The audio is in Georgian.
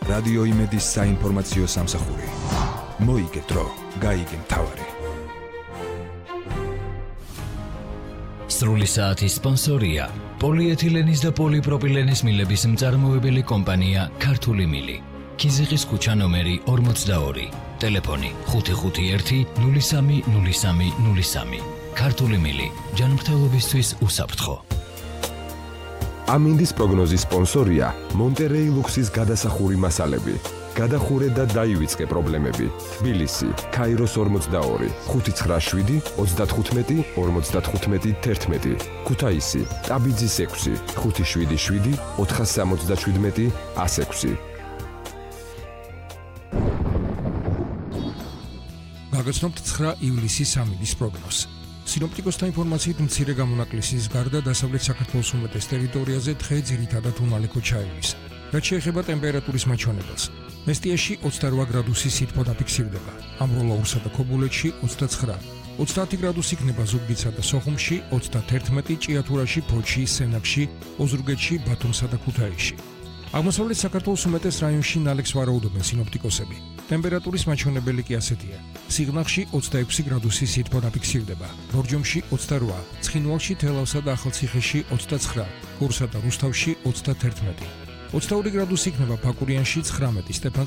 რადიო იმედის საინფორმაციო სამსახური. მოიგე დრო, გაიგე მთავარი. სრული საათის სპონსორია პოლიეთილენის და პოლიპროპილენის მილების მწარმოებელი კომპანია ქართული მილი. ქიზიყის ქუჩა ნომერი 42, ტელეფონი 551 030303. ქართული მილი, ჯანმრთელობისთვის უსაფრთხო. ამინდის პროგნოზის სპონსორია მონტერეი ლუქსის გადასახური მასალები. გადახურე და დაივიწყე პრობლემები. თბილისი, ქაიროს 42, 597 35 55 11. ქუთაისი, ტაბიძის 6, 577 477 106. გაგაცნობთ 9 ივლისის ამინდის პროგნოზს. სინოპტიკოსთა ინფორმაციით მცირე გამონაკლისის გარდა დასავლეთ საქართველოს უმეტეს ტერიტორიაზე დღე ძირითადად უნალექო ჩაივლის. რაც შეეხება ტემპერატურის მაჩვენებელს, მესტიაში 28 გრადუსი სითბო დაფიქსირდება, ამბროლაურსა და ქობულეთში 29, 30 გრადუსი იქნება ზუგდიდსა და სოხუმში, 31 ჭიათურაში, ფოთში, სენაკში, ოზურგეთში, ბათუმსა და ქუთაისში. აღმოსავლეთ საქართველოს უმეტეს რაიონში ნალექს ვარაუდობენ სინოპტიკოსები. ტემპერატურის მაჩვენებელი კი ასეთია: სიღნაღში 26 გრადუსი სითბო დაფიქსირდება, ბორჯომში 28, ცხინვალში, თელავსა და ახალციხეში 29, გორსა და რუსთავში 31. 22 გრადუსი იქნება ფაკურიანში, 19, სტეფან